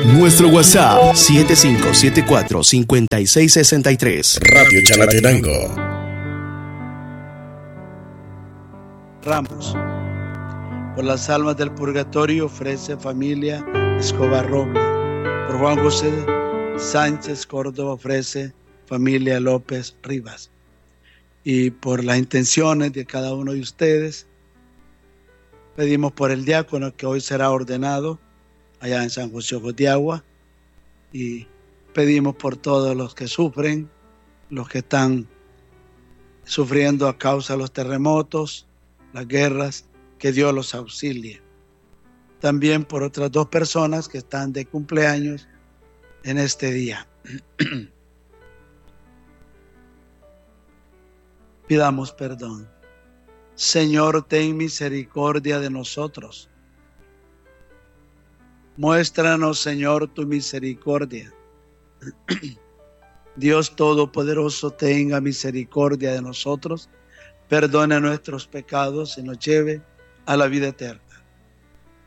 Nuestro WhatsApp 7574-5663. Radio Chalatenango. Ramos. Por las almas del purgatorio ofrece familia Escobar Roble. Por Juan José Sánchez Córdoba ofrece familia López Rivas. Y por las intenciones de cada uno de ustedes, pedimos por el diácono que hoy será ordenado allá en San José de Agua, y pedimos por todos los que sufren, los que están sufriendo a causa de los terremotos, las guerras, que Dios los auxilie. También por otras 2 personas que están de cumpleaños en este día. Pidamos perdón. Señor, ten misericordia de nosotros. Muéstranos, Señor, tu misericordia. Dios Todopoderoso, tenga misericordia de nosotros, perdone nuestros pecados y nos lleve a la vida eterna.